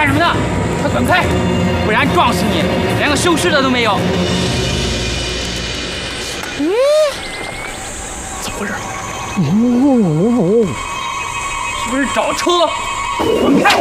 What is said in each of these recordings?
干什么呢？快滚开，不然撞死你，连个收尸的都没有。 怎么回事？ 是不是找车？滚开！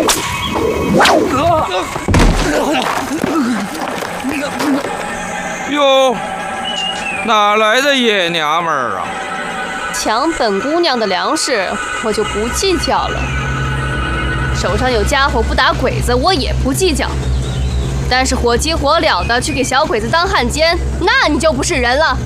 哟，哪来的野娘们儿啊？ 抢本姑娘的粮食，我就不计较了。手上有家伙不打鬼子，我也不计较。但是火急火燎的去给小鬼子当汉奸，那你就不是人了。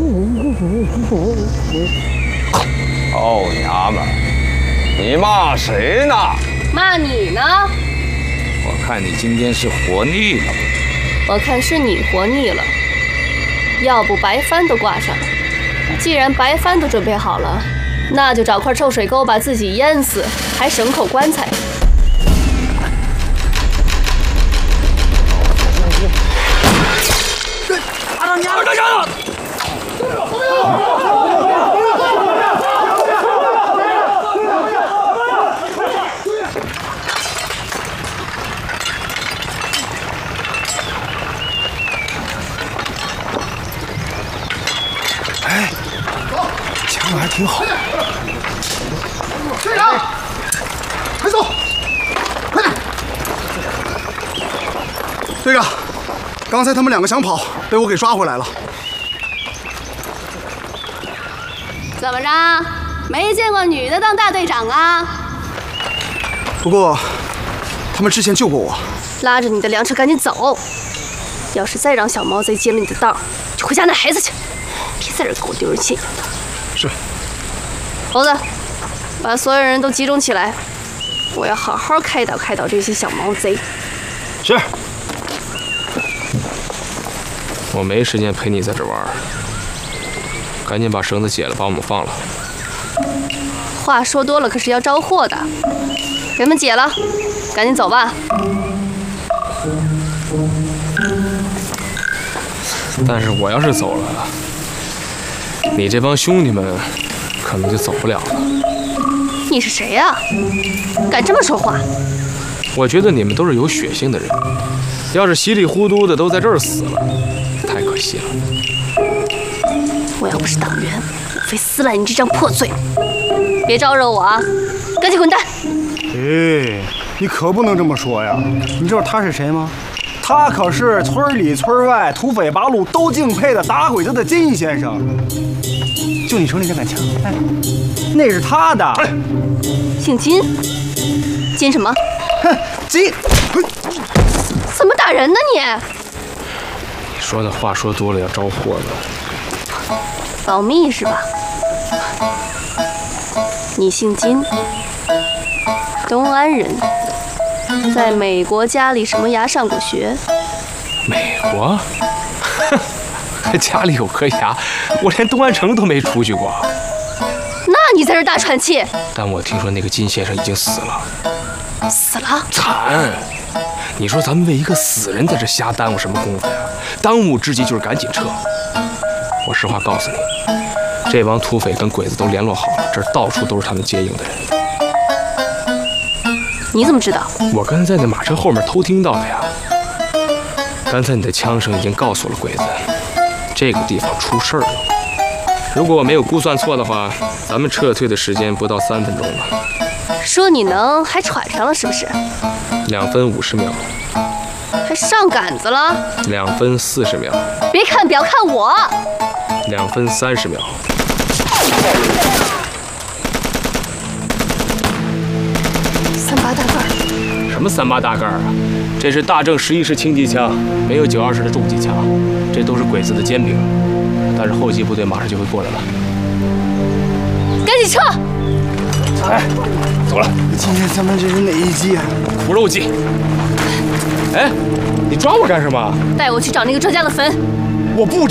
臭娘们儿，你骂谁呢？ 骂你呢？ 我看你今天是活腻了。 我看是你活腻了，要不白帆都挂上了。既然白帆都准备好了，那就找块臭水沟把自己淹死，还省口棺材。 打到娘们干啥呢？ 哎，枪还挺好。 队长，快走，快点！队长，刚才他们两个想跑，被我给抓回来了。 怎么着？没见过女的当大队长啊？ 不过，他们之前救过我。 拉着你的粮车赶紧走！要是再让小毛贼劫了你的道，就回家带孩子去，别在这儿给我丢人现眼的。 是。 猴子，把所有人都集中起来，我要好好开导开导这些小毛贼。 是。我没时间陪你在这玩，赶紧把绳子解了，把我们放了。 话说多了可是要招祸的，给他们解了，赶紧走吧。 但是我要是走了，你这帮兄弟们可能就走不了了。 你是谁呀？敢这么说话？ 我觉得你们都是有血性的人，要是稀里糊涂的都在这儿死了，太可惜了。 我要不是党员，我非撕烂你这张破嘴！别招惹我啊！赶紧滚蛋！ 哎，你可不能这么说呀！你知道他是谁吗？他可是村里村外土匪八路都敬佩的打鬼子的金先生。就你手里这杆枪，哎，那是他的。 姓金？金什么？ 哼，金。 怎么打人呢你？ 你说的话说多了要招祸的。 保密是吧？你姓金，东安人，在美国家里什么牙上过学？ 美国？家里有颗牙，我连东安城都没出去过。 那你在这大喘气？ 但我听说那个金先生已经死了。 死了？ 惨！你说咱们为一个死人在这瞎耽误什么功夫呀？当务之急就是赶紧撤。我实话告诉你，这帮土匪跟鬼子都联络好了，这儿到处都是他们接应的人。 你怎么知道？ 我刚才在那马车后面偷听到的呀。刚才你的枪声已经告诉了鬼子，这个地方出事儿了。如果我没有估算错的话，咱们撤退的时间不到3分钟了。 说你能还喘上了是不是 ？2分50秒。 还上杆子了 ？2分40秒。 别看表，看我。 2分30秒。 38大盖。 什么38大盖啊？这是大正11式轻机枪，没有920的重机枪，这都是鬼子的尖兵。但是后继部队马上就会过来了。 赶紧撤！ 哎，走了。 今天咱们这是哪一季啊？ 苦肉计。哎，你抓我干什么？ 带我去找那个专家的坟。 我不